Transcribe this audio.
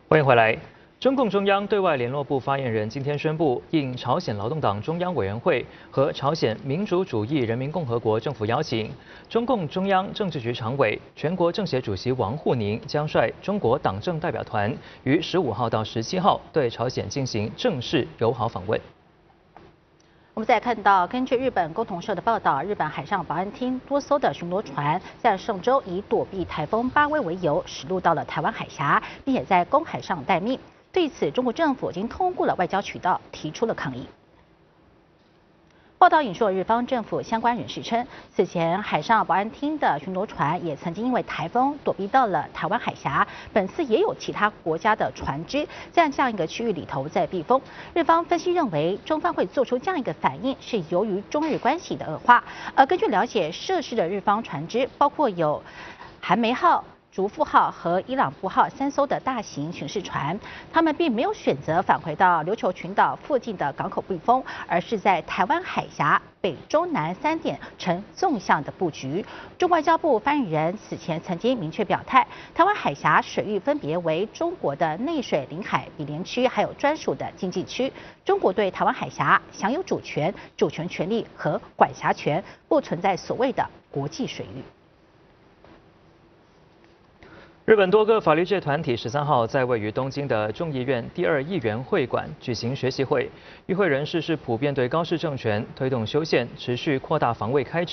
欢迎回来。中共中央对外联络部发言人今天宣布，应朝鲜劳动党中央委员会和朝鲜民主主义人民共和国政府邀请，中共中央政治局常委、全国政协主席王沪宁将率中国党政代表团于15号到17号对朝鲜进行正式友好访问。 我们再看到，根据日本共同社的报道，日本海上保安厅多艘的巡逻船在上周以躲避台风巴威为由，驶入到了台湾海峡，并且在公海上待命。对此，中国政府已经通过了外交渠道提出了抗议。 报道引述日方政府相关人士称，此前海上保安厅的巡逻船也曾经因为台风躲避到了台湾海峡，本次也有其他国家的船只在这样一个区域里头在避风。日方分析认为，中方会做出这样一个反应，是由于中日关系的恶化。而根据了解，涉事的日方船只包括有韩梅号、 竹富号和伊朗布号3艘的大型巡视船，他们并没有选择返回到琉球群岛附近的港口避风，而是在台湾海峡北、中、南3点呈纵向的布局。中外交部发言人此前曾经明确表态，台湾海峡水域分别为中国的内水领海比连区，还有专属的经济区。中国对台湾海峡享有主权、主权权利和管辖权，不存在所谓的国际水域。 日本多个法律界团体13号在位于东京的众议院第2议员会馆举行学习会，与会人士是普遍对高市政权推动修宪、持续扩大防卫开支。